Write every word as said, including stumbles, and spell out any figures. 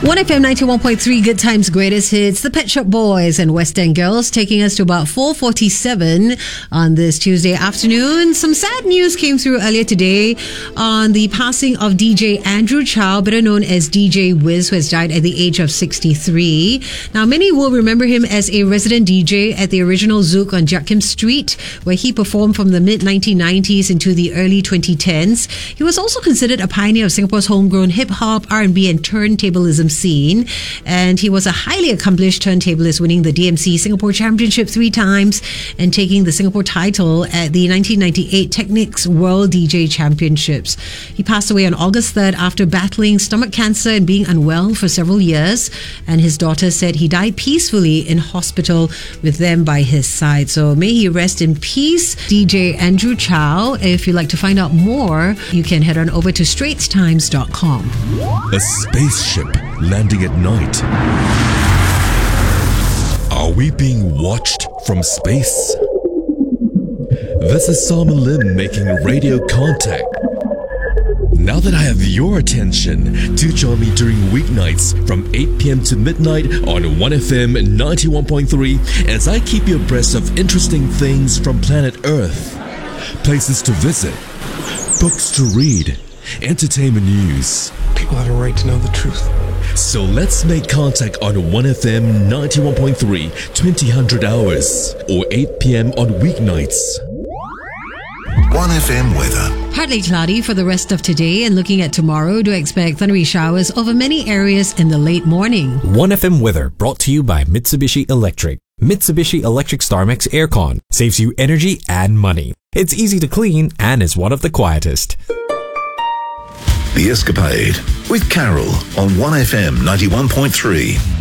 one F M ninety-one point three, Good Times, Greatest Hits, the Pet Shop Boys and West End Girls, taking us to about four forty-seven on this Tuesday afternoon. Some sad news came through earlier today on the passing of D J Andrew Chow, better known as D J Wiz, who has died at the age of sixty-three. Now, many will remember him as a resident D J at the original Zouk on Jiak Kim Street, where he performed from the mid nineteen nineties into the early twenty tens. He was also considered a pioneer of Singapore's homegrown hip-hop, R and B and turntablism scene, and he was a highly accomplished turntablist, winning the D M C Singapore Championship three times and taking the Singapore title at the nineteen ninety-eight Technics World D J Championships. He passed away on August third after battling stomach cancer and being unwell for several years, and his daughter said he died peacefully in hospital with them by his side. So may he rest in peace, D J Andrew Chow. If you'd like to find out more, you can head on over to straits times dot com. A spaceship landing at night. Are we being watched from space? This is Simon Lim making radio contact. Now that I have your attention, do join me during weeknights from eight p.m. to midnight on one F M ninety-one point three as I keep you abreast of interesting things from planet Earth. Places to visit, books to read, entertainment news. People have a right to know the truth. So let's make contact on one F M ninety-one point three, twenty hundred hours, or eight p.m. on weeknights. one F M weather. Partly cloudy for the rest of today, and looking at tomorrow, do expect thundery showers over many areas in the late morning. one F M weather brought to you by Mitsubishi Electric. Mitsubishi Electric StarMax Aircon saves you energy and money. It's easy to clean and is one of the quietest. The Escapade with Carol on one F M ninety-one point three.